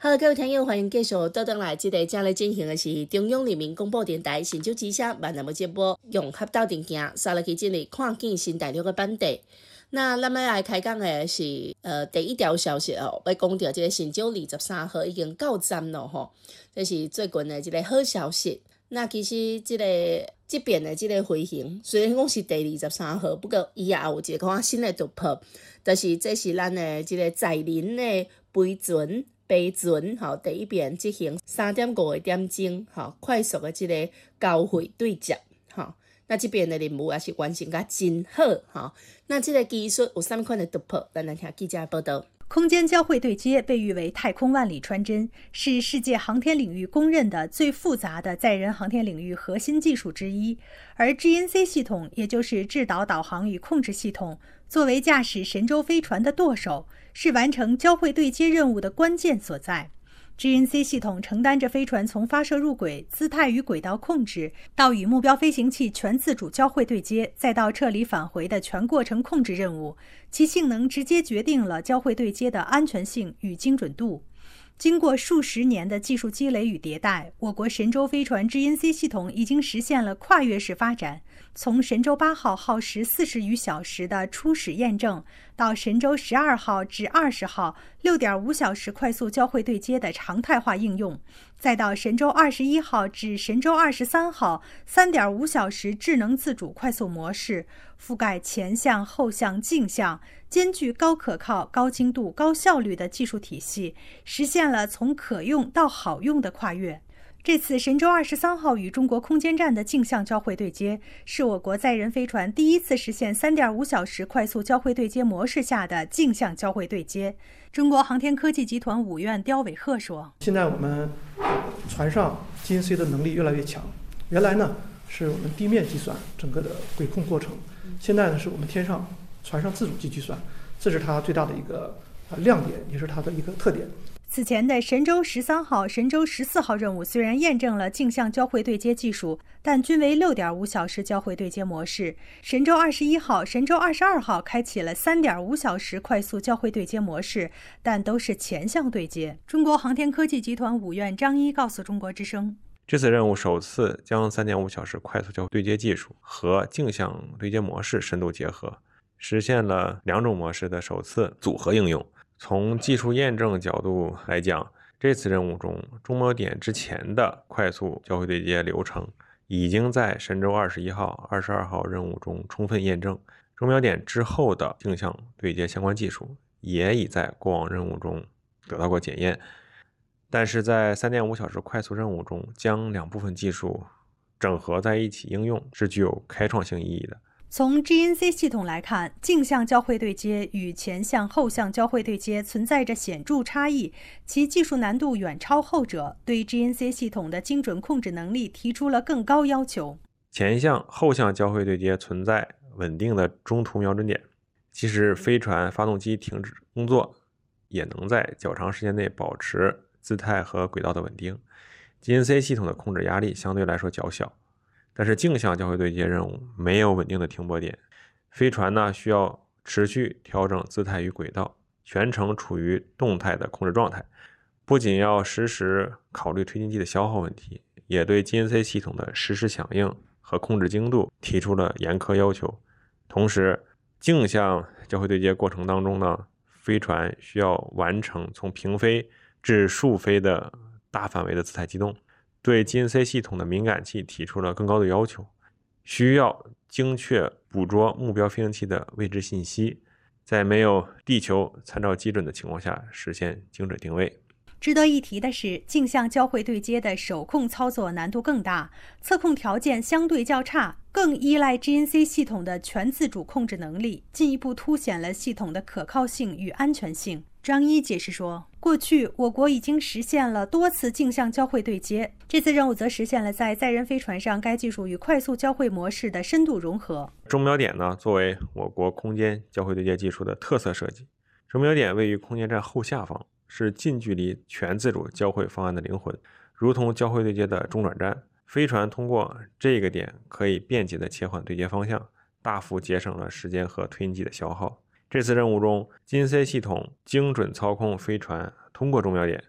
好，各位听友，欢迎继续倒转来，这个正在进行的是中央人民广播电台新竹之声万能节目，用合斗阵行，三日去进入看见新大陆的版地。那咱们来开讲的是第一条消息哦，要讲到这个新竹23号已经到站了吼，这是最近的这个好消息。那其实这边的这个飞行，虽然讲是第23号，不过伊也有一个新的突破，就是这是咱的这个载人的飞船吼，第一遍执行3.5个点钟吼，快速的这个交会对接吼。那这边的任务也是完成得真好吼。那这个技术有啥物款的突破？咱来听记者报道。 空间交会对接被誉为太空万里穿针，是世界航天领域公认的最复杂的载人航天领域核心技术之一。而 GNC 系统，也就是制导导航与控制系统，作为驾驶神舟飞船的舵手，是完成交会对接任务的关键所在。GNC 系统承担着飞船从发射入轨、姿态与轨道控制，到与目标飞行器全自主交会对接，再到撤离返回的全过程控制任务，其性能直接决定了交会对接的安全性与精准度。经过数十年的技术积累与迭代，我国神舟飞船 GNC 系统已经实现了跨越式发展，从神舟8号耗时40余小时的初始验证，到神舟12号至20号6.5小时快速交会对接的常态化应用，再到神舟21号至神舟23号3.5小时智能自主快速模式，覆盖前向、后向、镜像，兼具高可靠、高精度、高效率的技术体系，实现了从可用到好用的跨越。这次神舟23号与中国空间站的镜像交会对接，是我国载人飞船第一次实现3.5小时快速交会对接模式下的镜像交会对接。中国航天科技集团5院刁伟鹤说：“ 现在我们船上 GNC 的能力越来越强，原来呢是我们地面计算整个的轨控过程，现在呢是我们船上自主计算，这是它最大的一个亮点，也是它的一个特点。” 此前的神舟13号、神舟14号任务虽然验证了镜像交会对接技术，但均为6.5小时交会对接模式。神舟21号、神舟22号开启了3.5小时快速交会对接模式，但都是前向对接。中国航天科技集团5院张一告诉中国之声：“ 这次任务首次将3.5小时快速交会对接技术和镜像对接模式深度结合，实现了两种模式的首次组合应用。从技术验证角度来讲，这次任务中中锚点之前的快速交会对接流程已经在神舟21号、22号任务中充分验证，中锚点之后的镜像对接相关技术也已在过往任务中得到过检验。但是在3.5小时快速任务中，将两部分技术整合在一起应用是具有开创性意义的。 从 GNC 系统来看，镜像交会对接与前向、后向交会对接存在着显著差异，其技术难度远超后者，对 GNC 系统的精准控制能力提出了更高要求。 前向、后向交会对接存在稳定的中途瞄准点，即使飞船发动机停止工作，也能在较长时间内保持姿态和轨道的稳定。GNC 系统的控制压力相对来说较小。但是镜像交会对接任务没有稳定的停泊点，飞船呢需要持续调整姿态与轨道，全程处于动态的控制状态，不仅要实时考虑推进剂的消耗问题，也对 GNC 系统的实时响应和控制精度提出了严苛要求。同时，镜像交会对接过程当中呢，飞船需要完成从平飞至竖飞的大范围的姿态机动，对 GNC 系统的敏感器提出了更高的要求，需要精确捕捉目标飞行器的位置信息，在没有地球参照基准的情况下实现精准定位。 值得一提的是，镜像交会对接的手控操作难度更大，测控条件相对较差，更依赖 GNC 系统的全自主控制能力，进一步凸显了系统的可靠性与安全性。张一解释说，过去我国已经实现了多次镜像交会对接，这次任务则实现了在载人飞船上该技术与快速交会模式的深度融合。 中锚点呢，作为我国空间交会对接技术的特色设计，中锚点位于空间站后下方，是近距离全自主交会方案的灵魂，如同交会对接的中转站。飞船通过这个点可以便捷地切换对接方向，大幅节省了时间和推进剂的消耗。这次任务中， GNC 系统精准操控飞船通过中锚点，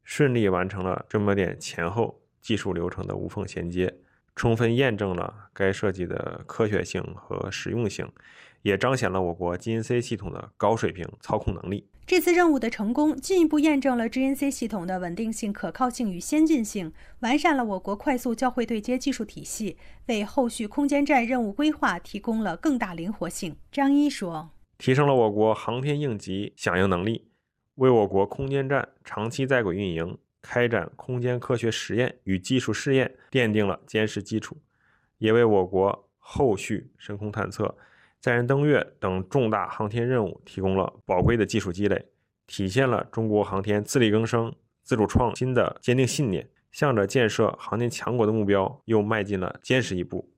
顺利完成了这么点前后技术流程的无缝衔接，充分验证了该设计的科学性和实用性，也彰显了我国 GNC 系统的高水平操控能力。 这次任务的成功，进一步验证了 GNC 系统的稳定性、可靠性与先进性，完善了我国快速交会对接技术体系，为后续空间站任务规划提供了更大灵活性。张一说， 提升了我国航天应急响应能力，为我国空间站长期在轨运营、开展空间科学实验与技术试验奠定了坚实基础，也为我国后续深空探测、载人登月等重大航天任务提供了宝贵的技术积累，体现了中国航天自力更生、自主创新的坚定信念，向着建设航天强国的目标又迈进了坚实一步。